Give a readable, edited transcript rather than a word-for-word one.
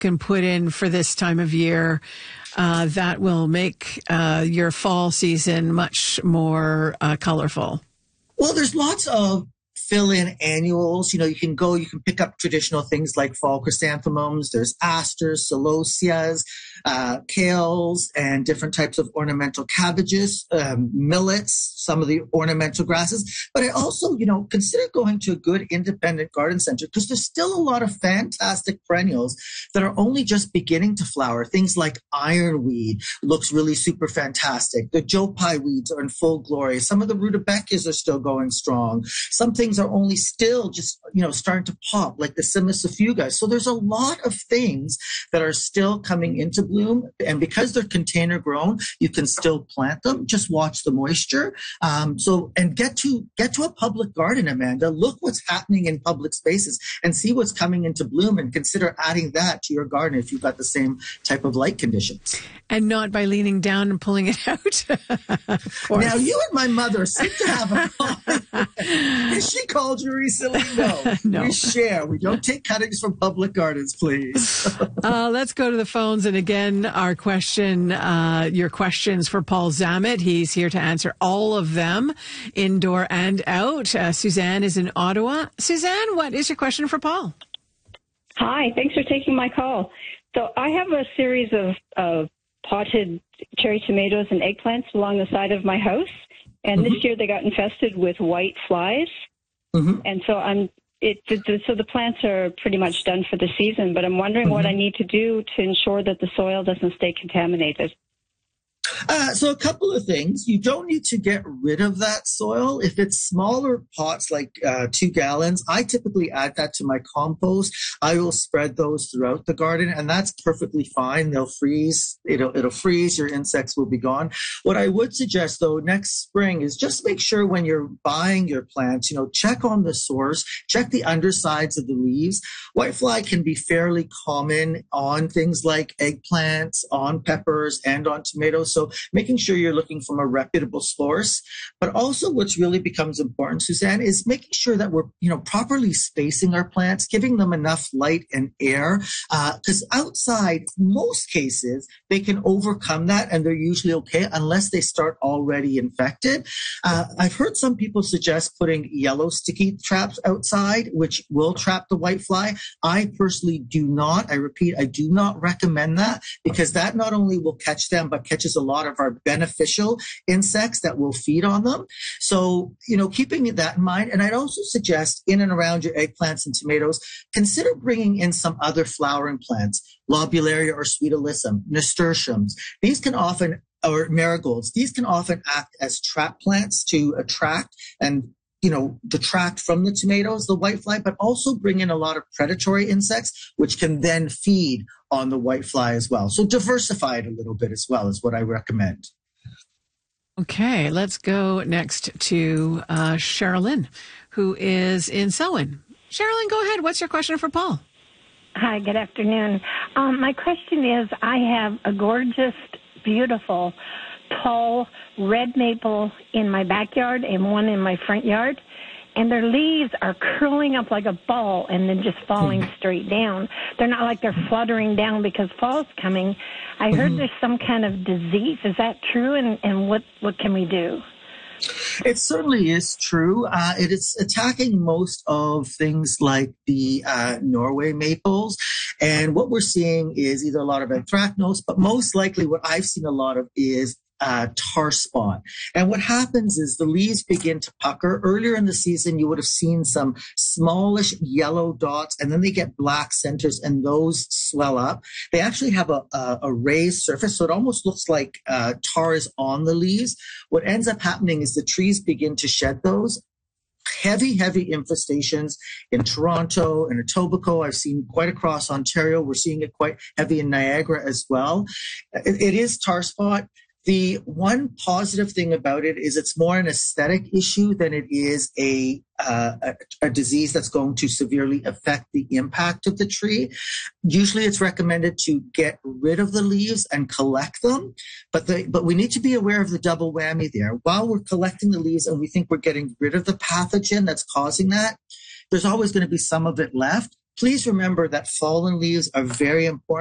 can put in for this time of year that will make your fall season much more colorful? Well, there's lots of fill-in annuals. You can pick up traditional things like fall chrysanthemums. There's asters, celosias, kales, and different types of ornamental cabbages, millets, some of the ornamental grasses. But I also, consider going to a good independent garden center, because there's still a lot of fantastic perennials that are only just beginning to flower. Things like ironweed looks really super fantastic. The Joe Pye weeds are in full glory. Some of the rudbeckias are still going strong. Some things are only still just, starting to pop, like the Simicifuga. So there's a lot of things that are still coming into bloom. And because they're container grown, you can still plant them. Just watch the moisture. And get to a public garden, Amanda. Look what's happening in public spaces and see what's coming into bloom, and consider adding that to your garden if you've got the same type of light conditions. And not by leaning down and pulling it out. Now, you and my mother seem to have a problem. Is she called you recently? No. No. We share. We don't take cuttings from public gardens, please. Let's go to the phones. And again, your questions for Paul Zammit. He's here to answer all of them, indoor and out. Suzanne is in Ottawa. Suzanne, what is your question for Paul? Hi, thanks for taking my call. So I have a series of potted cherry tomatoes and eggplants along the side of my house. And this year they got infested with white flies. And so so the plants are pretty much done for the season, but I'm wondering what I need to do to ensure that the soil doesn't stay contaminated. So a couple of things. You don't need to get rid of that soil. If it's smaller pots, like 2 gallons, I typically add that to my compost. I will spread those throughout the garden, and that's perfectly fine. They'll freeze. It'll freeze. Your insects will be gone. What I would suggest, though, next spring is just make sure when you're buying your plants, check on the source, check the undersides of the leaves. Whitefly can be fairly common on things like eggplants, on peppers, and on tomatoes. So making sure you're looking from a reputable source. But also what's really becomes important, Suzanne, is making sure that we're, properly spacing our plants, giving them enough light and air. Because outside, most cases, they can overcome that and they're usually okay unless they start already infected. I've heard some people suggest putting yellow sticky traps outside, which will trap the whitefly. I personally do not. I repeat, I do not recommend that, because that not only will catch them, but catches a lot of our beneficial insects that will feed on them. So, keeping that in mind. And I'd also suggest in and around your eggplants and tomatoes, consider bringing in some other flowering plants, lobularia or sweet alyssum, nasturtiums. These can often, or marigolds, these can often act as trap plants to attract and detract from the tomatoes, the whitefly, but also bring in a lot of predatory insects, which can then feed on the whitefly as well. So diversify it a little bit as well is what I recommend. Okay, let's go next to Sherilyn, who is in Selwyn. Sherilyn, go ahead. What's your question for Paul? Hi, good afternoon. My question is, I have a gorgeous, beautiful, tall red maple in my backyard and one in my front yard, and their leaves are curling up like a ball and then just falling straight down. They're not like they're fluttering down because fall's coming. I heard there's some kind of disease. Is that true? And what can we do? It certainly is true. It is attacking most of things like the Norway maples. And what we're seeing is either a lot of anthracnose, but most likely what I've seen a lot of is tar spot. And what happens is the leaves begin to pucker. Earlier in the season, you would have seen some smallish yellow dots, and then they get black centers, and those swell up. They actually have a raised surface, so it almost looks like tar is on the leaves. What ends up happening is the trees begin to shed those. Heavy infestations in Toronto and Etobicoke. I've seen quite across Ontario. We're seeing it quite heavy in Niagara as well. It is tar spot. The one positive thing about it is it's more an aesthetic issue than it is a disease that's going to severely affect the impact of the tree. Usually it's recommended to get rid of the leaves and collect them, but we need to be aware of the double whammy there. While we're collecting the leaves and we think we're getting rid of the pathogen that's causing that, there's always going to be some of it left. please remember that fallen leaves are very important.